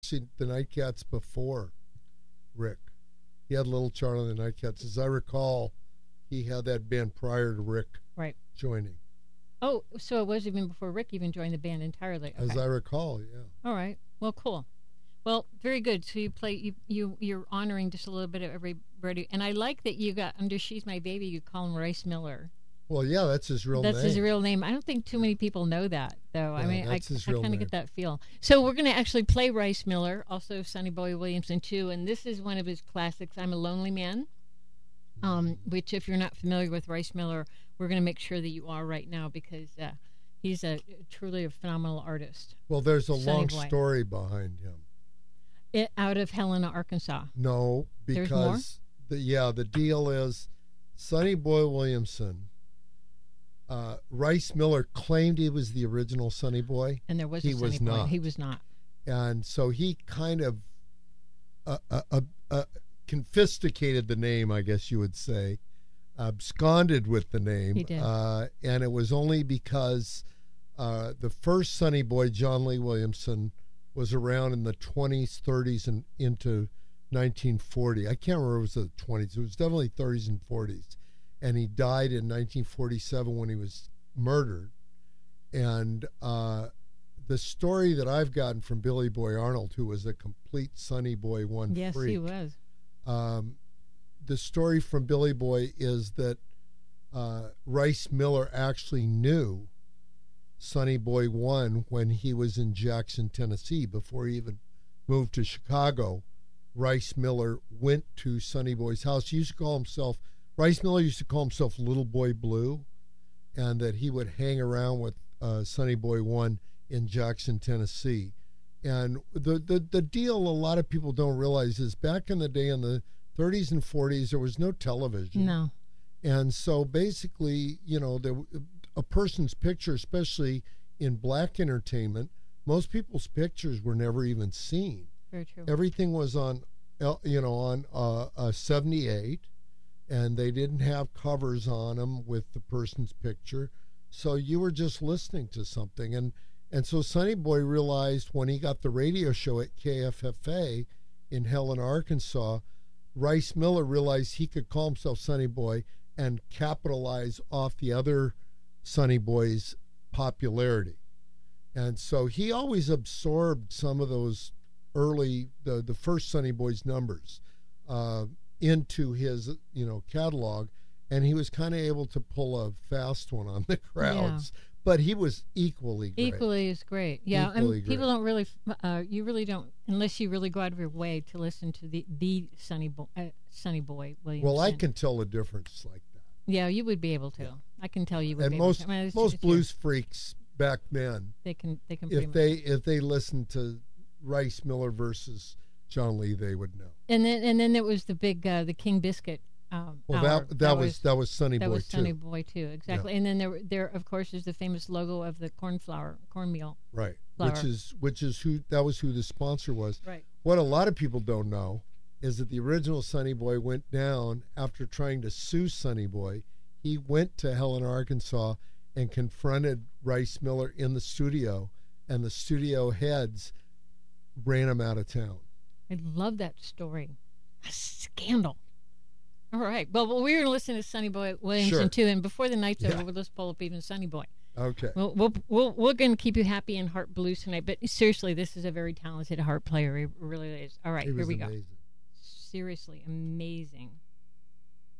See, the Nightcats before Rick. He had Little Charlie and the Nightcats. As I recall, he had that band prior to Rick joining. Oh, so it was even before Rick even joined the band entirely. Okay. As I recall, yeah. All right. Well, cool. Well, very good. So you play, you're honoring just a little bit of everybody. And I like that you got, under She's My Baby, you call him Rice Miller. Well, yeah, that's his real name. That's his real name. I don't think too many people know that, though. Yeah, I mean, I kind of get that feel. So we're going to actually play Rice Miller, also Sonny Boy Williamson, too. And this is one of his classics, I'm a Lonely Man, which, if you're not familiar with Rice Miller, we're going to make sure that you are right now, because he's truly a phenomenal artist. Well, there's a long story behind him. Out of Helena, Arkansas. No, because the deal is Sonny Boy Williamson. Rice Miller claimed he was the original Sonny Boy, and there was a Sonny Boy. Not. He was not, and so he kind of confiscated the name, I guess you would say, absconded with the name. He did, and it was only because the first Sonny Boy, John Lee Williamson, was around in the 20s, 30s, and into 1940. I can't remember if it was the 20s. It was definitely 30s and 40s. And he died in 1947 when he was murdered. And the story that I've gotten from Billy Boy Arnold, who was a complete Sonny Boy freak. Yes, he was. The story from Billy Boy is that Rice Miller actually knew Sonny Boy 1 when he was in Jackson, Tennessee. Before he even moved to Chicago, Rice Miller went to Sonny Boy's house. He used to call himself, Rice Miller used to call himself Little Boy Blue, and that he would hang around with Sonny Boy 1 in Jackson, Tennessee. And the deal a lot of people don't realize is back in the day in the 30s and 40s, there was no television. No. And so basically, a person's picture, especially in black entertainment, most people's pictures were never even seen. Very true. Everything was on a 78, and they didn't have covers on them with the person's picture. So you were just listening to something. And so Sonny Boy realized when he got the radio show at KFFA in Helena, Arkansas, Rice Miller realized he could call himself Sonny Boy and capitalize off the other Sonny Boy's popularity. And so he always absorbed some of those early, the first Sonny Boy's numbers into his, catalog, and he was kind of able to pull a fast one on the crowds. Yeah. But he was equally great. Equally is great. Yeah, people don't really, you really don't, unless you really go out of your way to listen to the Sonny Boy Williamson. Well, I can tell the difference like that. Yeah, you would be able to. Yeah. I can tell you would and be most, able to. And most blues freaks back then, they can if they listened to Rice Miller versus John Lee, they would know. And then there was the big the King Biscuit. That was Sonny Boy too. That was Sonny Boy too, exactly. Yeah. And then there of course is the famous logo of the cornmeal. Right. Flour. Which is who the sponsor was. Right. What a lot of people don't know is that the original Sonny Boy went down after trying to sue Sonny Boy. He went to Helena, Arkansas, and confronted Rice Miller in the studio, and the studio heads ran him out of town. I love that story. A scandal. All right. Well, we're going to listen to Sonny Boy Williamson too, and before the night's over, let's pull up even Sonny Boy. Okay. Well, we're going to keep you happy in harp blues tonight, but seriously, this is a very talented harp player. He really is. All right, here we go. Seriously, amazing.